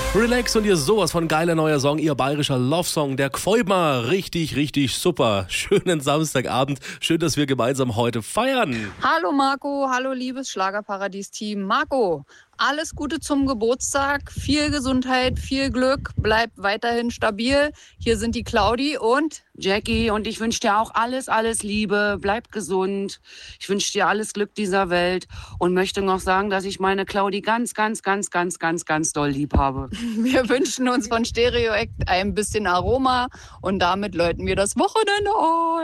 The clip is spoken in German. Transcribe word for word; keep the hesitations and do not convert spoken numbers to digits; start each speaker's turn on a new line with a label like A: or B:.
A: Relax und ihr sowas von geiler neuer Song, ihr bayerischer Love-Song, der Gfeubmer. Richtig, richtig super. Schönen Samstagabend. Schön, dass wir gemeinsam heute feiern.
B: Hallo Marco, hallo liebes Schlagerparadies-Team. Marco, alles Gute zum Geburtstag, viel Gesundheit, viel Glück, bleib weiterhin stabil. Hier sind die Claudi und
C: Jackie, und ich wünsche dir auch alles, alles Liebe, bleib gesund. Ich wünsche dir alles Glück dieser Welt und möchte noch sagen, dass ich meine Claudi ganz, ganz, ganz, ganz, ganz, ganz doll lieb habe.
B: wir wünschen uns von Stereo Act ein bisschen Aroma und damit läuten wir das Wochenende ein.